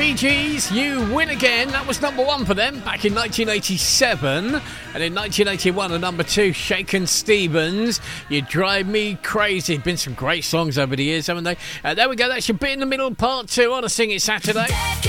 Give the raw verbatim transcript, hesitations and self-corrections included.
Bee Gees, You Win Again. That was number one for them back in nineteen eighty-seven. And in nineteen eighty-one, at number two, Shakin' Stevens, You Drive Me Crazy. Been some great songs over the years, haven't they? Uh, there we go. That's your bit in the middle, part two on a Sing It Saturday.